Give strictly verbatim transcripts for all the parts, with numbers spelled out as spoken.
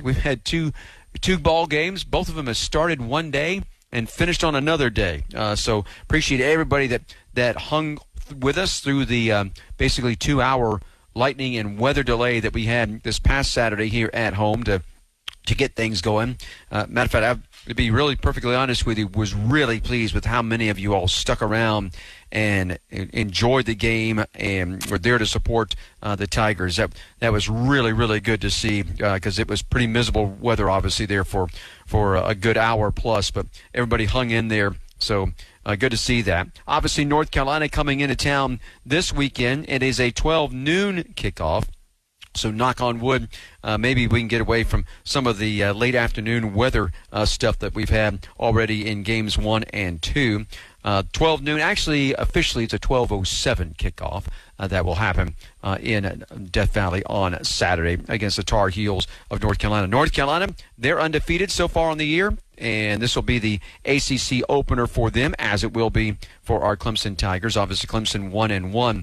we've had two two ball games. Both of them have started one day and finished on another day. Uh, so appreciate everybody that, that hung with us through the um, basically two-hour lightning and weather delay that we had this past Saturday here at home to to get things going. Uh, matter of fact, I, to be really perfectly honest with you, was really pleased with how many of you all stuck around and enjoyed the game and were there to support uh, the Tigers. That that was really, really good to see because uh, it was pretty miserable weather, obviously, there for, for a good hour plus, but everybody hung in there. So uh, good to see that. Obviously, North Carolina coming into town this weekend. It is a twelve noon kickoff. So knock on wood, uh, maybe we can get away from some of the uh, late afternoon weather uh, stuff that we've had already in games one and two. Uh, twelve noon, actually, officially, it's a twelve oh seven kickoff uh, that will happen uh, in Death Valley on Saturday against the Tar Heels of North Carolina. North Carolina, they're undefeated so far on the year, and this will be the A C C opener for them, as it will be for our Clemson Tigers. Obviously, Clemson one and one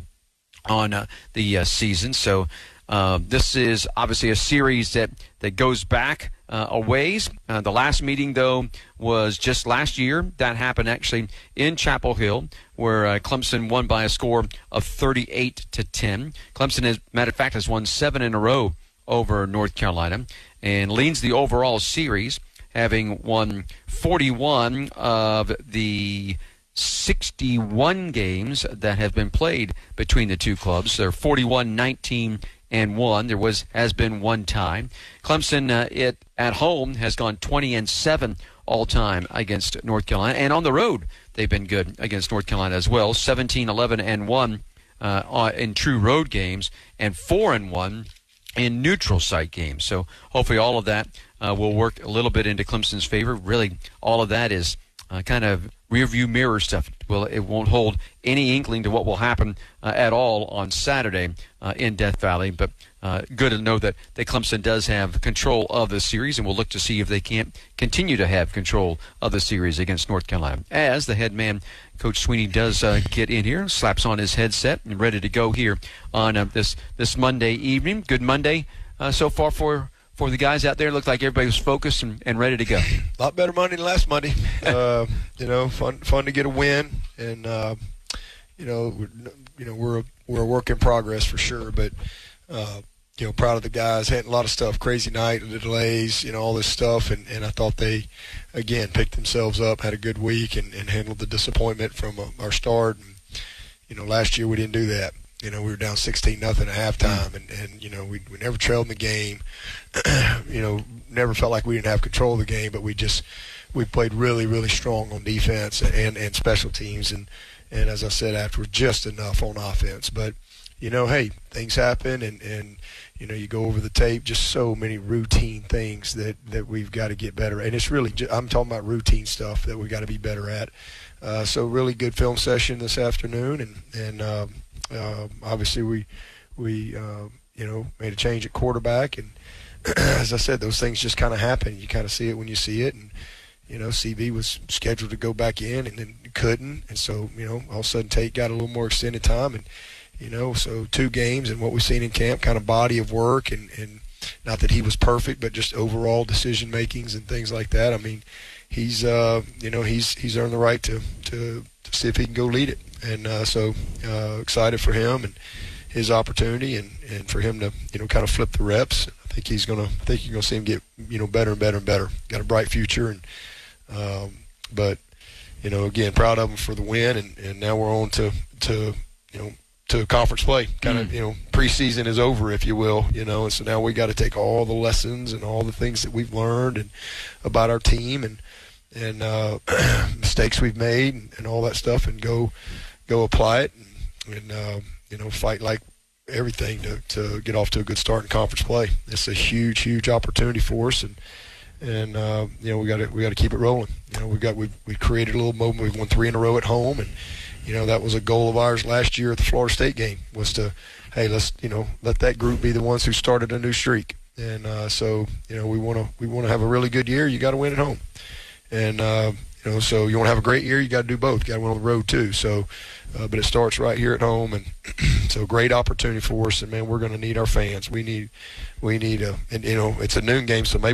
on uh, the uh, season, so Uh, this is obviously a series that, that goes back uh, a ways. Uh, the last meeting, though, was just last year. That happened actually in Chapel Hill, where uh, Clemson won by a score of thirty-eight to ten. Clemson, as a matter of fact, has won seven in a row over North Carolina and leads the overall series, having won forty-one of the sixty-one games that have been played between the two clubs. They're forty-one nineteen and one. There was has been one time. Clemson uh, it at home has gone twenty and seven all time against North Carolina, and on the road they've been good against North Carolina as well. seventeen eleven and one uh, in true road games, and four and one in neutral site games. So hopefully all of that uh, will work a little bit into Clemson's favor. Really, all of that is uh, kind of rearview mirror stuff. Well, it won't hold any inkling to what will happen uh, at all on Saturday uh, in Death Valley. But uh, good to know that, that Clemson does have control of the series, and we'll look to see if they can't continue to have control of the series against North Carolina. As the head man, Coach Sweeney, does uh, get in here, slaps on his headset, and ready to go here on uh, this this Monday evening. Good Monday uh, so far for. For the guys out there, it looked like everybody was focused and, and ready to go. A lot better Monday than last Monday. Uh, you know, fun fun to get a win, and uh, you know, we're, you know, we're a, we're a work in progress for sure. But uh, you know, proud of the guys. Had a lot of stuff, crazy night, the delays, you know, all this stuff, and, and I thought they, again, picked themselves up, had a good week, and, and handled the disappointment from uh, our start. And, you know, last year we didn't do that. You know, we were down sixteen nothing at halftime, and, and you know, we we never trailed in the game. you know, never felt like we didn't have control of the game, but we just we played really, really strong on defense and, and special teams, and, and as I said afterwards, just enough on offense. But, you know, hey, things happen, and, and you know, you go over the tape, just so many routine things that, that we've got to get better at. And it's really, just, I'm talking about routine stuff that we've got to be better at. Uh, so really good film session this afternoon, and, and um, uh, obviously we, we uh, you know, made a change at quarterback, and as I said, those things just kind of happen. You kind of see it when you see it, and you know, C B was scheduled to go back in and then couldn't, and so you know, all of a sudden Tate got a little more extended time, and you know, so two games and what we've seen in camp, kind of body of work, and, and not that he was perfect, but just overall decision makings and things like that. I mean, he's uh, you know, he's he's earned the right to to, to see if he can go lead it, and uh, so uh, excited for him and his opportunity, and, and for him to you know kind of flip the reps. I think he's gonna. I think you're gonna see him get you know better and better and better. Got a bright future, and um, but you know again, proud of him for the win, and, and now we're on to to you know to conference play. Kind of mm. you know preseason is over, if you will. You know, and so now we got to take all the lessons and all the things that we've learned and about our team and and uh, mistakes we've made and, and all that stuff, and go go apply it and, and uh, you know fight like. everything to, to get off to a good start in conference play. It's a huge, huge opportunity for us, and and uh, you know we got to we got to keep it rolling. You know we got we we created a little moment. We won three in a row at home, and you know that was a goal of ours last year at the Florida State game, was to hey let's you know let that group be the ones who started a new streak. And uh, so you know we want to we want to have a really good year. You got to win at home, and uh, you know so you want to have a great year. You got to do both. You got to win on the road too. So. Uh, but it starts right here at home, and so great opportunity for us. And man, we're going to need our fans. We need, we need a, and you know, it's a noon game, so maybe.